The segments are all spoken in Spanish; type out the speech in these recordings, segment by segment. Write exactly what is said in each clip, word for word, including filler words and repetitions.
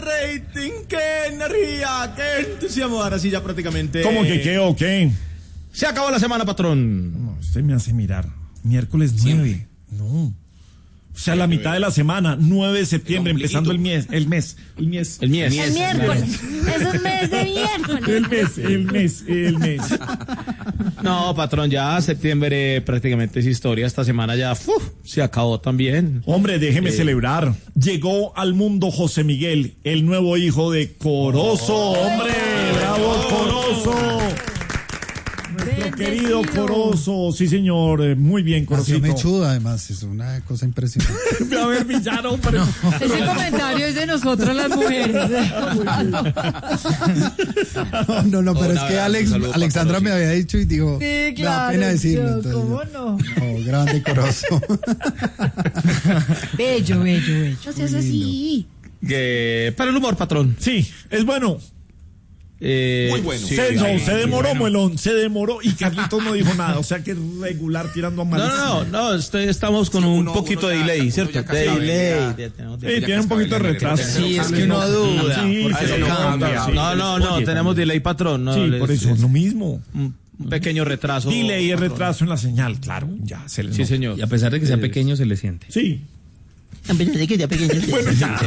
rating, qué energía, qué entusiasmo. Ahora sí ya prácticamente... ¿Cómo que qué o qué? Se acabó la semana, patrón. No, usted me hace mirar. Miércoles nueve. No. O sea, la mitad de la semana, nueve de septiembre, empezando el mes, el mes, el mes. El mes. El miércoles. Es un mes de miércoles. El mes, el mes, el mes. No, patrón, ya septiembre prácticamente es historia. Esta semana ya uf, se acabó también. Hombre, déjeme Eh. celebrar. Llegó al mundo José Miguel, el nuevo hijo de Corozo. ¡Hombre! ¡Bravo, Corozo! Nuestro querido Corozo. Sí, señor. Eh, Muy bien, Nació Corocito. mechudo, además, es una cosa impresionante. A ver, villano, hombre. Ese comentario es de nosotros las mujeres. No, no, no, pero Un es que abrazo, Alex, un saludo Alexandra para me había dicho y dijo, Sí, me da claro. pena decirlo. yo, Entonces, ¿Cómo yo, no? no, grande Corozo. Bello, bello, bello. No seas así. Que, para el humor, patrón. Sí, es bueno. Eh, Muy bueno. sí, se, sí, no, sí, se demoró, bueno. Muelón, se demoró y Carlitos no dijo nada. O sea que regular tirando a No, mal. no, no, no estoy- estamos con Sí, un uno- poquito uno de ya- delay, uno ¿cierto? ya De cascabel, delay. ya. de- tenemos Sí, delay. tiene un poquito de retraso. Sí, es que uno duda. Sí, Por se eso lo cambia. cambia. No, no, no, tenemos delay, patrón. No, Sí, les- por eso, es lo mismo. un, un pequeño retraso. Delay y patrón. retraso en la señal, claro, ya se le Sí, nota. señor. Y a pesar de que sea Eh, pequeño, se le siente. Sí. Bueno, ya.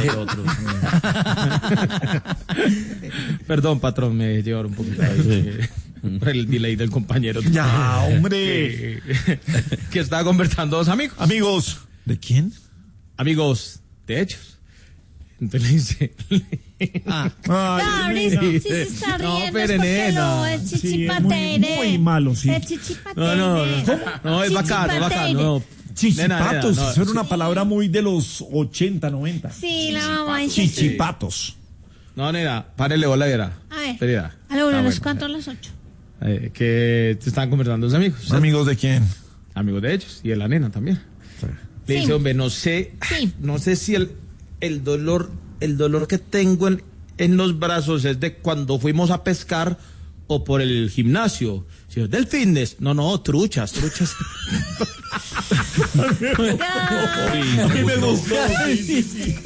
Perdón, patrón, me llevaron un poquito ahí, eh, por el delay del compañero. Ya, hombre. Que, que estaba conversando dos amigos. Amigos, ¿de quién? Amigos de hechos. Entonces le dice. Ah, Ay, Cabris, nena. si se está No, riendo pero es porque nena. lo es Sí, es chichipatere. muy- muy malo, sí. Es chichipatere. No, no, no. No, es bacano, es bacano. No. Chichipatos, Nena, nena, no. eso era una palabra muy de los ochenta, noventa. Sí, la mamá dice. Chichipatos. No, nena, párele bola, viera. A ver. Verá. A la una, Ah, ¿los bueno. cuántos? Las ocho. Eh, que te estaban conversando dos amigos. ¿cierto? ¿Amigos de quién? Amigos de ellos y de la nena también. Le Sí. dice, hombre, no sé, Sí. no sé si el, el dolor, el dolor que tengo en, en los brazos es de cuando fuimos a pescar o por el gimnasio. Si es del fitness. No, no, truchas, truchas. A mí me gustó. Sí, sí, sí.